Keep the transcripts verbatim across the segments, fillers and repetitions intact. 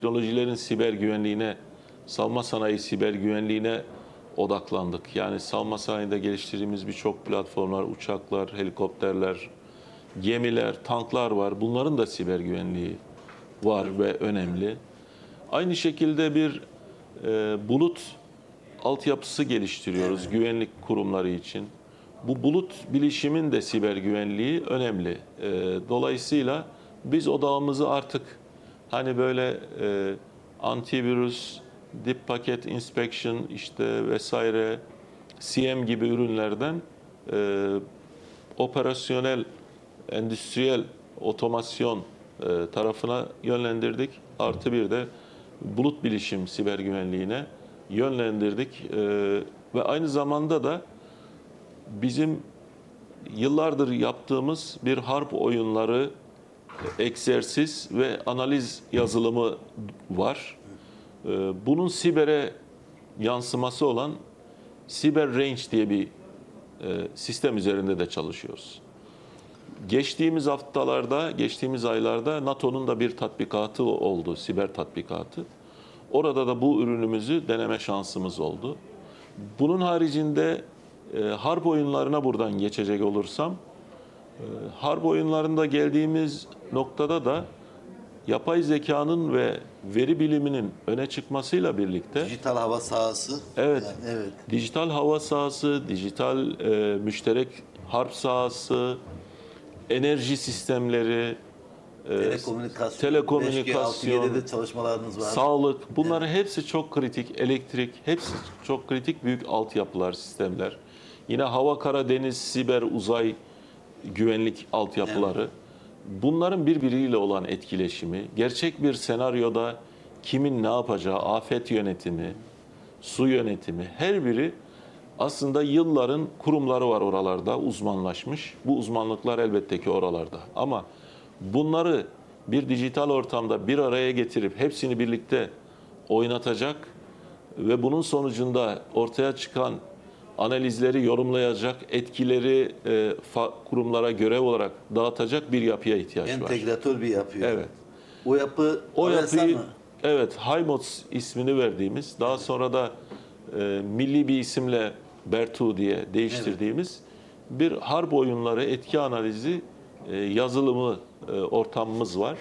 Teknolojilerin siber güvenliğine, savunma sanayi siber güvenliğine odaklandık. Yani savunma sanayinde geliştirdiğimiz birçok platformlar, uçaklar, helikopterler, gemiler, tanklar var. Bunların da siber güvenliği var ve önemli. Aynı şekilde bir e, bulut altyapısı geliştiriyoruz Evet. güvenlik kurumları için. Bu bulut bilişimin de siber güvenliği önemli. E, dolayısıyla biz odağımızı artık hani böyle e, antivirüs, dip packet inspection işte vesaire, C M gibi ürünlerden e, operasyonel, endüstriyel otomasyon e, tarafına yönlendirdik. Artı bir de bulut bilişim siber güvenliğine yönlendirdik. E, ve aynı zamanda da bizim yıllardır yaptığımız bir harp oyunları egzersiz ve analiz yazılımı var. E, bunun sibere yansıması olan Cyber Range diye bir e, sistem üzerinde de çalışıyoruz. Geçtiğimiz haftalarda, geçtiğimiz aylarda NATO'nun da bir tatbikatı oldu, siber tatbikatı. Orada da bu ürünümüzü deneme şansımız oldu. Bunun haricinde e, harp oyunlarına buradan geçecek olursam, e, harp oyunlarında geldiğimiz noktada da yapay zekanın ve veri biliminin öne çıkmasıyla birlikte Dijital hava sahası. evet, Yani, evet. dijital hava sahası, dijital e, müşterek harp sahası, enerji sistemleri, e, Telekomünikasyon, telekomünikasyon, beş G, altı G'de de çalışmalarınız var. sağlık, bunların hepsi çok kritik, elektrik, hepsi çok kritik büyük altyapılar, sistemler. Yine hava, kara, deniz, siber, uzay güvenlik altyapıları. Bunların birbiriyle olan etkileşimi, gerçek bir senaryoda kimin ne yapacağı, afet yönetimi, su yönetimi, her biri aslında yılların kurumları var oralarda uzmanlaşmış. Bu uzmanlıklar elbette ki oralarda. Ama bunları bir dijital ortamda bir araya getirip hepsini birlikte oynatacak ve bunun sonucunda ortaya çıkan analizleri yorumlayacak, etkileri e, kurumlara görev olarak dağıtacak bir yapıya ihtiyaç var. Entegratör bir yapıyor. Evet. O yapı O Avelsan yapıyı, mı? evet, HiMods ismini verdiğimiz, daha sonra da e, milli bir isimle Bertu diye değiştirdiğimiz bir harp oyunları etki analizi e, yazılımı e, ortamımız var.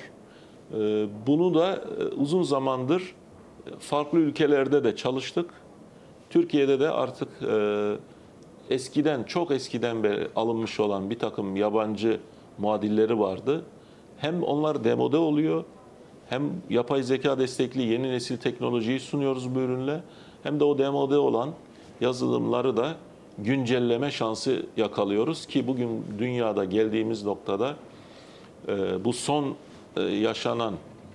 E, bunu da e, uzun zamandır farklı ülkelerde de çalıştık. Türkiye'de de artık e, eskiden, çok eskiden beri alınmış olan bir takım yabancı muadilleri vardı. Hem onlar demode oluyor, hem yapay zeka destekli yeni nesil teknolojiyi sunuyoruz bu ürünle, hem de o demode olan yazılımları da güncelleme şansı yakalıyoruz ki bugün dünyada geldiğimiz noktada e, bu son e, yaşanan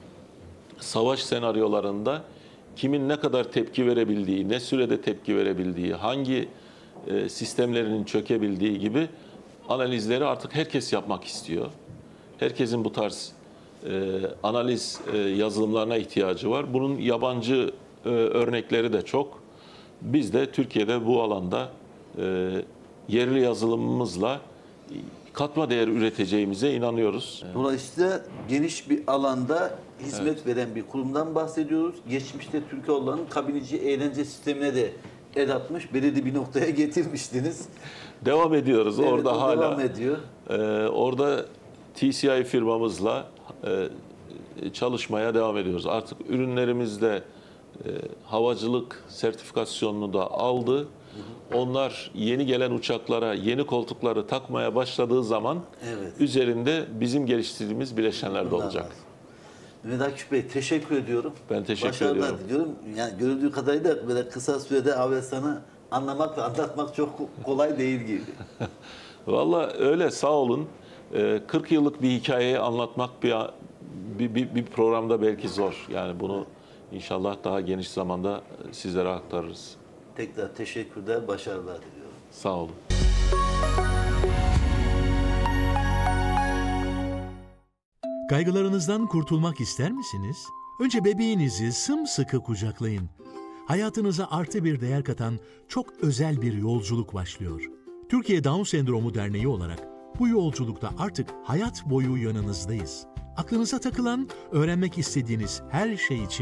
savaş senaryolarında kimin ne kadar tepki verebildiği, ne sürede tepki verebildiği, hangi e, sistemlerinin çökebildiği gibi analizleri artık herkes yapmak istiyor. Herkesin bu tarz e, analiz e, yazılımlarına ihtiyacı var. Bunun yabancı e, örnekleri de çok. Biz de Türkiye'de bu alanda e, yerli yazılımımızla katma değer üreteceğimize inanıyoruz. Dolayısıyla geniş bir alanda hizmet veren bir kurumdan bahsediyoruz. Geçmişte Türk Hava Yolları'nın kabinici eğlence sistemine de el atmış, belirli bir noktaya getirmiştiniz. Devam ediyoruz. Evet, orada o hala devam ediyor. e, orada T C I firmamızla e, çalışmaya devam ediyoruz. Artık ürünlerimizde e, havacılık sertifikasyonunu da aldı. Onlar yeni gelen uçaklara yeni koltukları takmaya başladığı zaman Evet. üzerinde bizim geliştirdiğimiz bileşenler de Bunlar olacak. var. Mehmet Akif Bey, teşekkür ediyorum. Ben teşekkür Başarılar ediyorum. diliyorum. Yani görüldüğü kadarıyla böyle kısa sürede Avelsan'ı anlamak ve anlatmak çok kolay değil gibi. Vallahi öyle, sağ olun. E, kırk yıllık bir hikayeyi anlatmak bir, bir, bir, bir programda belki zor. Yani bunu inşallah daha geniş zamanda sizlere aktarırız. Tekrar teşekkürler, başarılar diliyorum. Sağ olun. Kaygılarınızdan kurtulmak ister misiniz? Önce bebeğinizi sımsıkı kucaklayın. Hayatınıza artı bir değer katan çok özel bir yolculuk başlıyor. Türkiye Down Sendromu Derneği olarak bu yolculukta artık hayat boyu yanınızdayız. Aklınıza takılan, öğrenmek istediğiniz her şey için